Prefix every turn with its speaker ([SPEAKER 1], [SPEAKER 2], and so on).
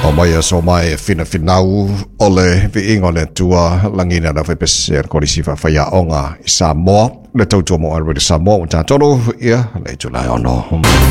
[SPEAKER 1] Maya so mai finau ole vi ingone tua langina na pese kolisi fa ya onga Samoa le tau mo already Samoa ta tolo ia le tula ono